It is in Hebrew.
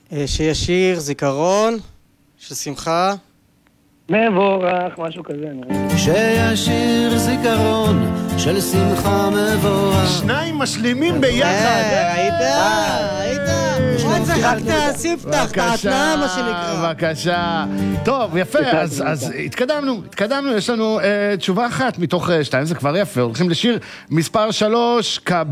שישיר זיכרון של שמחה. מבורך, משהו כזה. שישיר זיכרון של שמחה מבורך. שניים משלימים ביחד. ראית? עוד צחקת, ספתח, תעתנה מה שנקרא. בבקשה. טוב, יפה, אז התקדמנו, יש לנו תשובה אחת מתוך 2, זה כבר יפה. הולכים לשיר מספר 3,